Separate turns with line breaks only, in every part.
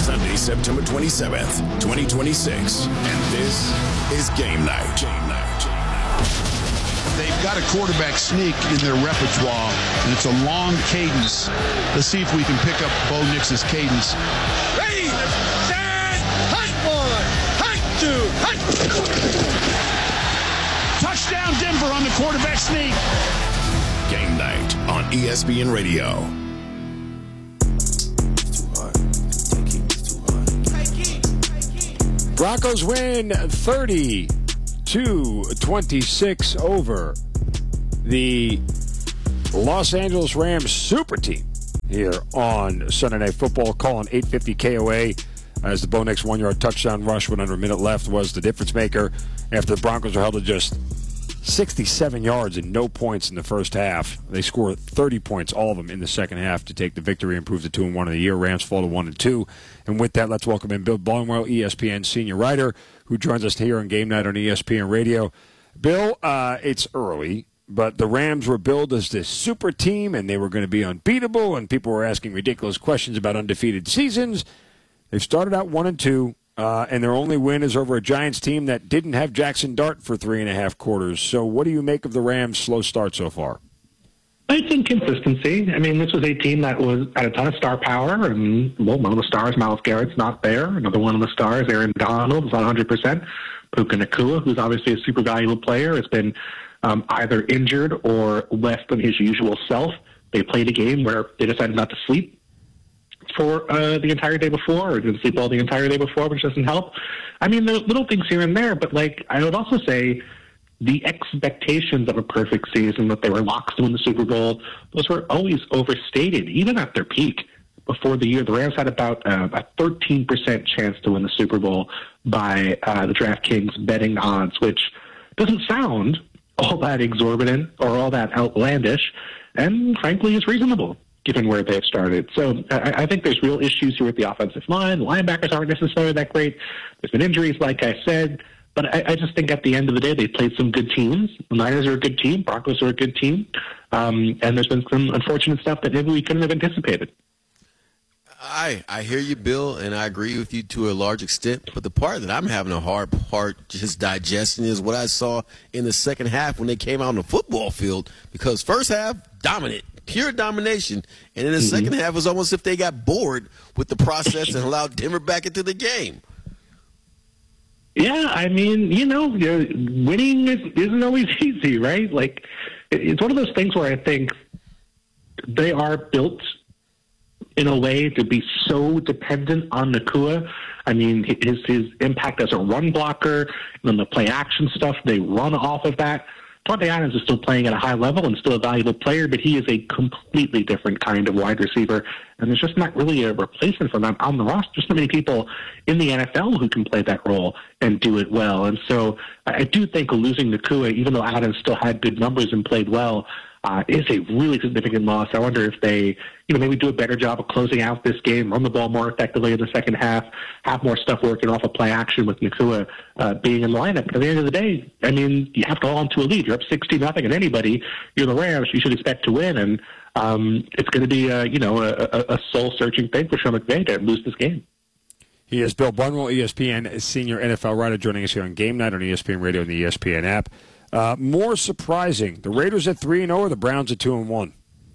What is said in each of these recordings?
Sunday, September 27th, 2026. And this is Game Night.
They've got a quarterback sneak in their repertoire, and it's a long cadence. Let's see if we can pick up Bo Nix's cadence.
Ready, set, hot one, hot two, hot.
Touchdown Denver on the quarterback sneak.
Game Night on ESPN Radio.
Broncos win 30-26 over the Los Angeles Rams super team here on Sunday Night Football. Calling 850 KOA as the Bo Nix 1-yard touchdown rush when under a minute left was the difference maker after the Broncos were held to just 67 yards and no points in the first half. They scored 30 points, all of them, in the second half to take the victory and improve to 2-1 of the year. Rams fall to 1-2. And with that, let's welcome in Bill Barnwell, ESPN senior writer, who joins us here on Game Night on ESPN Radio. Bill, it's early, but the Rams were billed as this super team, and they were going to be unbeatable, and people were asking ridiculous questions about undefeated seasons. They've started out 1-2. And their only win is over a Giants team that didn't have Jackson Dart for 3.5 quarters. So what do you make of the Rams' slow start so far?
It's inconsistency. I mean, this was a team that had a ton of star power, and, well, one of the stars, Myles Garrett's not there. Another one of the stars, Aaron Donald, is not 100%. Puka Nacua, who's obviously a super valuable player, has been either injured or less than his usual self. They played a game where they decided not to sleep for the entire day before, or didn't sleep all the entire day before, which doesn't help. I mean, there are little things here and there, but, like, I would also say the expectations of a perfect season, that they were locks to win the Super Bowl, those were always overstated, even at their peak. Before the year, the Rams had about a 13% chance to win the Super Bowl by the DraftKings betting odds, which doesn't sound all that exorbitant or all that outlandish, and frankly is reasonable given where they've started. So I think there's real issues here with the offensive line. The linebackers aren't necessarily that great. There's been injuries, like I said. But I just think at the end of the day, they played some good teams. The Niners are a good team. Broncos are a good team. And there's been some unfortunate stuff that maybe we couldn't have anticipated.
I hear you, Bill, and I agree with you to a large extent. But the part that I'm having a hard part just digesting is what I saw in the second half when they came out on the football field. Because first half, dominant. Pure domination. And in the second half, it was almost as if they got bored with the process and allowed Denver back into the game.
Yeah, I mean, winning isn't always easy, right? Like, it's one of those things where I think they are built in a way to be so dependent on Nacua. I mean, his impact as a run blocker, and then the play action stuff, they run off of that. Devontae Adams is still playing at a high level and still a valuable player, but he is a completely different kind of wide receiver, and there's just not really a replacement for them on the roster. There's so many people in the NFL who can play that role and do it well. And so I do think losing Nacua, even though Adams still had good numbers and played well, is a really significant loss. I wonder if they, maybe do a better job of closing out this game, run the ball more effectively in the second half, have more stuff working off of play action with Nacua being in the lineup. But at the end of the day, I mean, you have to hold on to a lead. You're up 60-0, and anybody, you're the Rams, you should expect to win. And it's going to be, a soul-searching thing for Sean McVay to lose this game.
He is Bill Barnwell, ESPN senior NFL writer, joining us here on Game Night on ESPN Radio and the ESPN app. More surprising, the Raiders at 3-0 or the Browns at 2-1?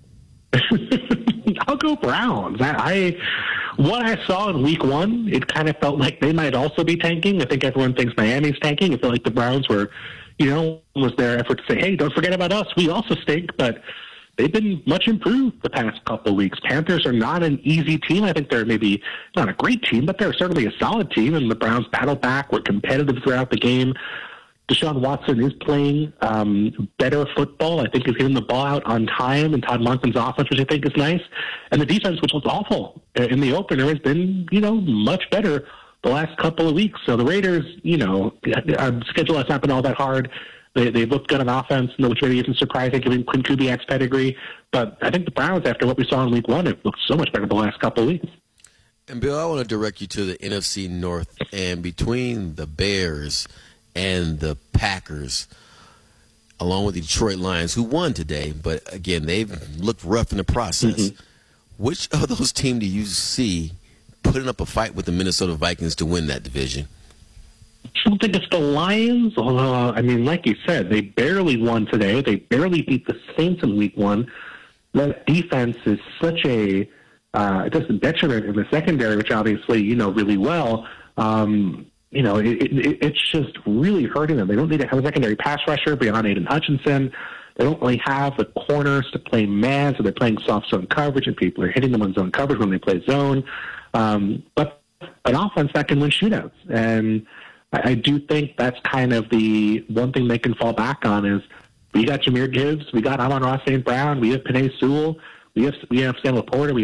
I'll go Browns. What I saw in week one, it kind of felt like they might also be tanking. I think everyone thinks Miami's tanking. It felt like the Browns were, was their effort to say, hey, don't forget about us. We also stink. But they've been much improved the past couple of weeks. Panthers are not an easy team. I think they're maybe not a great team, but they're certainly a solid team. And the Browns battled back, were competitive throughout the game. Deshaun Watson is playing better football. I think he's getting the ball out on time, and Todd Monken's offense, which I think is nice. And the defense, which was awful in the opener, has been, much better the last couple of weeks. So the Raiders, schedule has not been all that hard. They looked good on offense, which maybe isn't surprising given Quinn Kubiak's pedigree. But I think the Browns, after what we saw in week one, have looked so much better the last couple of weeks.
And, Bill, I want to direct you to the NFC North. And between the Bears and the Packers, along with the Detroit Lions, who won today, but again, they've looked rough in the process. Which of those teams do you see putting up a fight with the Minnesota Vikings to win that division.
I don't think it's the Lions. Although, I mean, like you said, they barely won today. They barely beat the Saints in Week 1. That defense is such a just a detriment in the secondary, which obviously you know really well. It's just really hurting them. They don't need to have a secondary pass rusher beyond Aiden Hutchinson. They don't really have the corners to play man, so they're playing soft zone coverage, and people are hitting them on zone coverage when they play zone. But an offense that can win shootouts. And I do think that's kind of the one thing they can fall back on is we got Jahmyr Gibbs, we got Amon-Ra St. Brown, we have Penei Sewell, we have Sam Laporta, we